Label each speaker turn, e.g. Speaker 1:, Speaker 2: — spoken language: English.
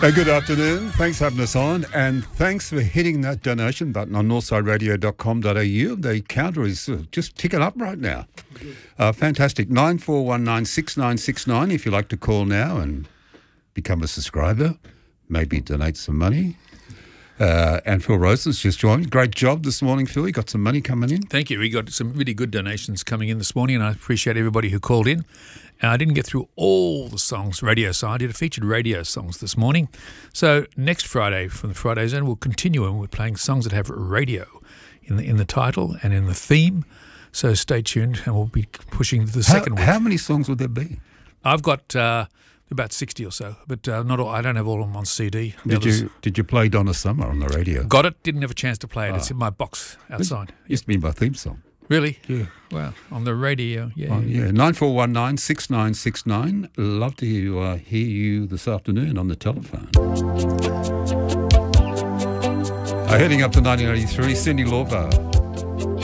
Speaker 1: Good afternoon. Thanks for having us on, and thanks for hitting that donation button on northsideradio.com.au. The counter is just ticking up right now. Fantastic. 94196969 if you'd like to call now and become a subscriber, maybe donate some money. And Phil Rose's just joined. Great job this morning, Phil. You got some money coming in.
Speaker 2: Thank you. We got some really good donations coming in this morning, and I appreciate everybody who called in. I didn't get through all the songs, radio song. I did a featured radio songs this morning. So next Friday, from the Friday Zone, we'll continue, and we're playing songs that have radio in the title and in the theme. So stay tuned, and we'll be pushing the second week.
Speaker 1: How many songs would there be?
Speaker 2: I've got about 60 or so, but not all. I don't have all of them on CD.
Speaker 1: Did you play Donna Summer on the radio?
Speaker 2: Got it. Didn't have a chance to play it. It's in my box outside.
Speaker 1: It used to be my theme song.
Speaker 2: Really?
Speaker 1: Yeah.
Speaker 2: Wow. On the radio. Yeah.
Speaker 1: 94196969. Love to hear you this afternoon on the telephone. Heading up to 1983, Cyndi Lauper.